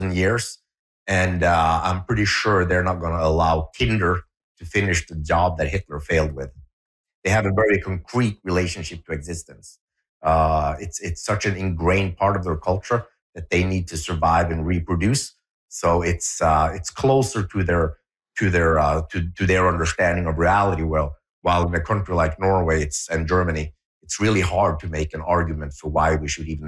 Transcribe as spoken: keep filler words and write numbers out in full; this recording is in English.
years. And uh, I'm pretty sure they're not going to allow Tinder to finish the job that Hitler failed with. They have a very concrete relationship to existence. Uh, it's it's such an ingrained part of their culture that they need to survive and reproduce. So it's uh, it's closer to their to their uh, to to their understanding of reality. Well, while in a country like Norway, it's and Germany, it's really hard to make an argument for why we should even